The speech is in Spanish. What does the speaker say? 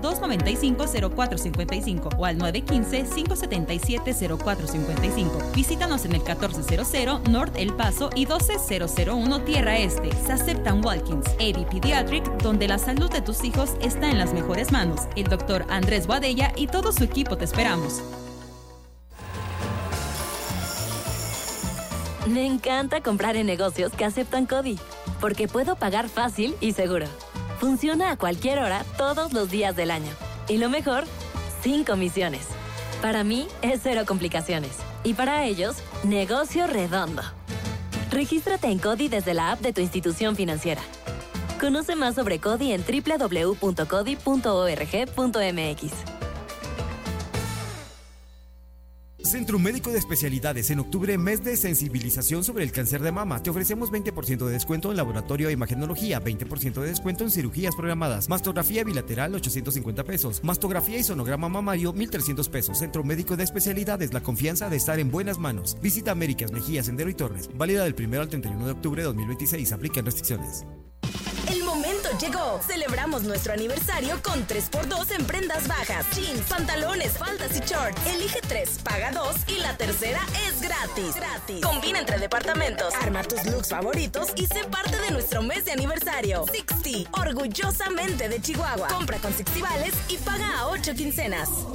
295-0455 o al 915-577-0455. Visítanos en el 1400 North El Paso y 12001 Tierra Este. Se aceptan walk-ins. AD Pediatric, donde la salud de tus hijos está en las mejores manos. El doctor Andrés Boadella y todo su equipo te esperamos. Me encanta comprar en negocios que aceptan CODI, porque puedo pagar fácil y seguro. Funciona a cualquier hora, todos los días del año. Y lo mejor, sin comisiones. Para mí, es cero complicaciones. Y para ellos, negocio redondo. Regístrate en CODI desde la app de tu institución financiera. Conoce más sobre CODI en www.codi.org.mx. Centro Médico de Especialidades. En octubre, mes de sensibilización sobre el cáncer de mama. Te ofrecemos 20% de descuento en laboratorio e imagenología, 20% de descuento en cirugías programadas, mastografía bilateral, 850 pesos, mastografía y sonograma mamario, 1,300 pesos. Centro Médico de Especialidades, la confianza de estar en buenas manos. Visita Américas, Mejía, Sendero y Torres. Válida del 1 al 31 de octubre de 2026. Aplican restricciones. El momento llegó. Celebramos nuestro aniversario con 3x2 en prendas bajas, jeans, pantalones, faldas y shorts. Elige 3, paga 2 y la tercera es gratis. Combina entre departamentos, arma tus looks favoritos y sé parte de nuestro mes de aniversario. Sixty, orgullosamente de Chihuahua. Compra con Sixty Vales y paga a 8 quincenas.